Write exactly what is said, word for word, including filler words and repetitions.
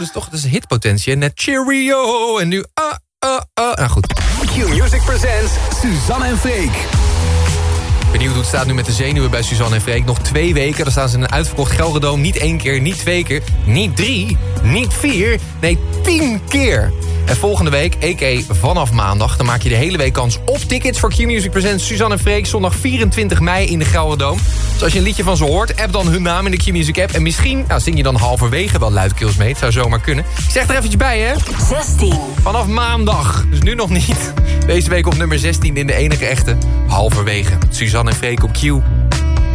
dus toch, dat is hitpotentie. Net Cheerio en nu... Uh, uh, uh. Nou goed. Q-Music presents Suzanne en Freek. Benieuwd hoe het staat nu met de zenuwen bij Suzanne en Freek. Nog twee weken, dan staan ze in een uitverkocht Gelredome. Niet één keer, niet twee keer, niet drie, niet vier. Nee, tien keer. En volgende week, a k a vanaf maandag... dan maak je de hele week kans op tickets voor Q-Music Presents Suzanne en Freek... zondag vierentwintig mei in de Gelredome. Dus als je een liedje van ze hoort, app dan hun naam in de Q-Music app... en misschien nou, zing je dan halverwege wel luidkeels mee. Het zou zomaar kunnen. Ik zeg er eventjes bij, hè? zestien. Vanaf maandag, dus nu nog niet. Deze week op nummer zestien in de enige echte halverwege. Suzanne en Freek op Q.